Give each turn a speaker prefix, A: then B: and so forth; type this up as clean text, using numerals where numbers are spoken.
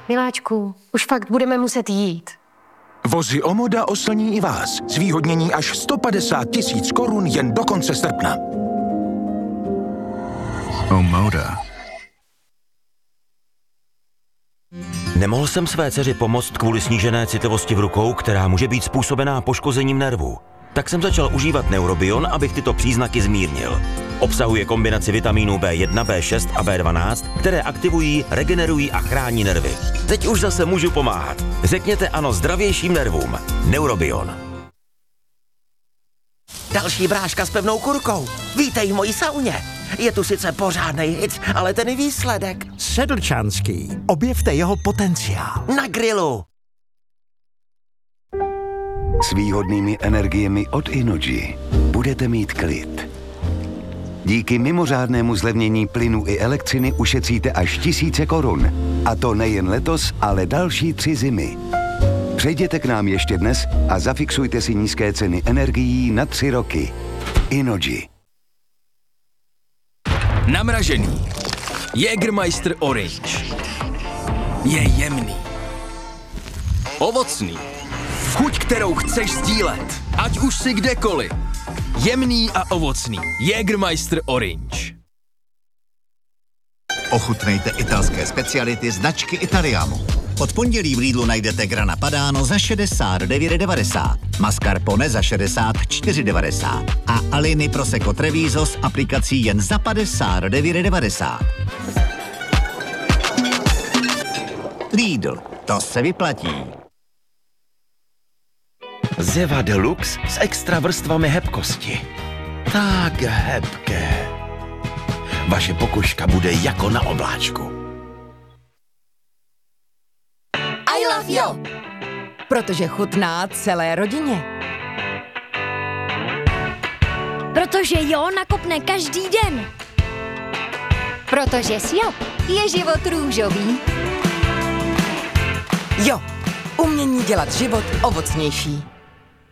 A: Miláčku, už fakt budeme muset jít.
B: Vozy Omoda oslní i vás. Zvýhodnění až 150 000 korun jen do konce srpna.
C: Omoda.
D: Nemohl jsem své dceři pomoct kvůli snížené citlivosti v rukou, která může být způsobená poškozením nervů. Tak jsem začal užívat Neurobion, abych tyto příznaky zmírnil. Obsahuje kombinaci vitamínů B1, B6 a B12, které aktivují, regenerují a chrání nervy. Teď už zase můžu pomáhat. Řekněte ano zdravějším nervům. Neurobion.
E: Další bráška s pevnou kurkou. Vítej v mojí sauně. Je tu sice pořádnej hic, ale ten výsledek.
F: Sedlčanský. Objevte jeho potenciál.
E: Na grilu.
G: S výhodnými energiemi od Innogy budete mít klid. Díky mimořádnému zlevnění plynu i elektřiny ušetříte až tisíce korun. A to nejen letos, ale další 3 zimy. Přejděte k nám ještě dnes a zafixujte si nízké ceny energií na 3 roky. Innogy.
H: Namražený. Jägermeister Orange. Je jemný. Ovocný. Chuť, kterou chceš sdílet. Ať už si kdekoliv. Jemný a ovocný. Jägermeister Orange.
I: Ochutnejte italské speciality značky Italiano. Od pondělí v Lidlu najdete Grana Padano za 69,90, mascarpone za 64,90 a Alini Prosecco Treviso s aplikací jen za 59,90. Lidl, to se vyplatí.
D: Zeva Deluxe s extra vrstvami hebkosti. Tak hebké. Vaše pokožka bude jako na obláčku.
J: I love you. Protože chutná celé rodině.
K: Protože jo nakopne každý den.
L: Protože Sjop je život růžový.
J: Jo, umění dělat život ovocnější.